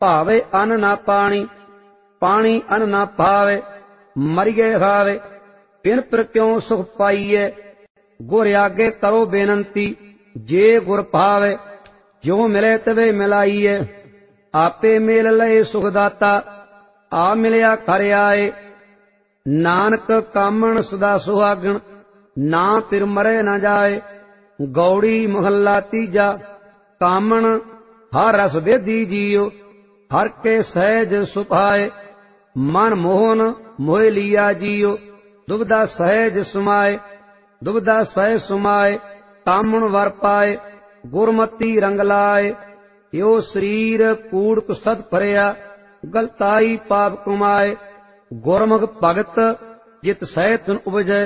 ਭਾਵੇ ਅਨ ਨਾ ਪਾਣੀ, ਪਾਣੀ ਅਨ ਨਾ ਭਾਵੇ। ਮਰੀਏ ਖਾਵੇ ਬਿਨ ਪਰ ਕਿਉ ਸੁਖ ਪਾਈਐ। ਗੁਰ ਆਗੇ ਕਰੋ ਬੇਨੰਤੀ, ਜੇ ਗੁਰ ਭਾਵੇ। ਜੋ ਮਿਲੇ ਤਵੇ ਮਿਲਾਈਐ, ਆਪੇ ਮੇਲ ਲਏ ਸੁਖ ਦਾਤਾ। ਆ ਮਿਲਿਆ ਘਰ ਆਏ, ਨਾਨਕ ਕਾਮਣ ਸਦਾ ਸੁਹਾਗਣ। ਨਾ ਫਿਰ ਮਰੇ ਨਾ ਜਾਏ। ਗੌੜੀ ਮਹੱਲਾ ਤੀਜਾ। ਕਾਮਣ ਹਰ ਰਸ ਵੇਦੀ ਜੀਉ, ਹਰ ਕੇ ਸਹਿਜ ਸੁਭਾਏ। ਮਨ ਮੋਹਨ ਮੋਹ ਲੀਆ ਜੀਉ, ਦੁਬਦਾ ਸਹਿਜ ਸਮਾਏ। ਦੁਬਦਾ ਸਹਿਜ ਸਮਾਏ, ਕਾਮਣ ਵਰ ਪਾਏ। ਗੁਰਮਤੀ ਰੰਗ ਲਾਏ, यो शरीर कूड़ कुसद भरिया। गलताई पाप कमाए। गुरमुख भगत जित सहित उपजय।